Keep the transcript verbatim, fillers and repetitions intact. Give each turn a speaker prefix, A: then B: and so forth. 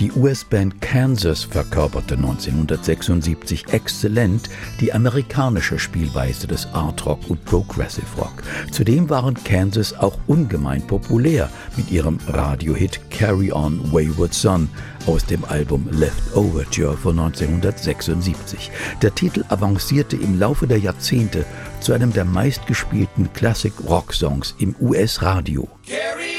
A: Die U S-Band Kansas verkörperte neunzehnhundertsechsundsiebzig exzellent die amerikanische Spielweise des Art Rock und Progressive Rock. Zudem waren Kansas auch ungemein populär mit ihrem Radiohit Carry On Wayward Son aus dem Album Left Overture von neunzehnhundertsechsundsiebzig. Der Titel avancierte im Laufe der Jahrzehnte zu einem der meistgespielten Classic-Rock-Songs im U S-Radio.
B: Carry